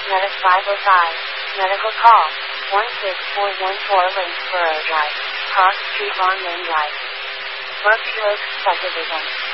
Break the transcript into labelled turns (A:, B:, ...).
A: Medic 505. Medical call. 16414 Lynchborough Drive. Cross Street Lawn Main Drive. Berkshire Oaks Subdivision.